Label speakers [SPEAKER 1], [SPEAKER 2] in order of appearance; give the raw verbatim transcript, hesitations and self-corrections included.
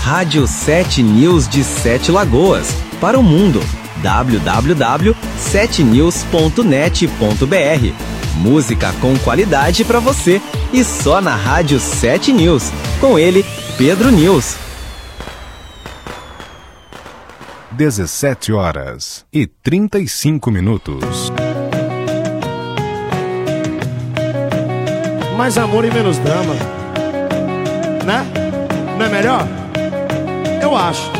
[SPEAKER 1] Rádio sete News de Sete Lagoas, para o mundo. w w w ponto sete news ponto net ponto b r. Música com qualidade para você e só na Rádio sete News. Com ele, Pedro News.
[SPEAKER 2] dezessete horas e trinta e cinco minutos.
[SPEAKER 3] Mais amor e menos drama, né? Não é melhor? Eu acho.